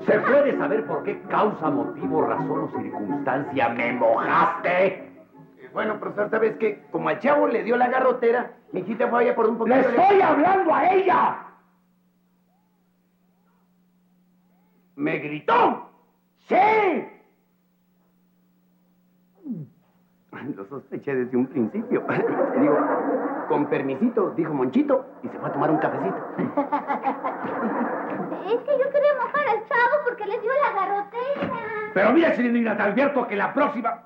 ¿Se puede saber por qué causa, motivo, razón o circunstancia me mojaste? Bueno, profesor, ¿sabes qué? Como al chavo le dio la garrotera, mi hijita fue allá por un poquito ¡Le estoy hablando a ella! ¿Me gritó? ¡Sí! Lo sospeché desde un principio. Digo, con permisito, dijo Monchito, y se fue a tomar un cafecito. Es que yo quería mojar al chavo porque le dio la garrotera. Pero mira, Cilindrina, te advierto que la próxima...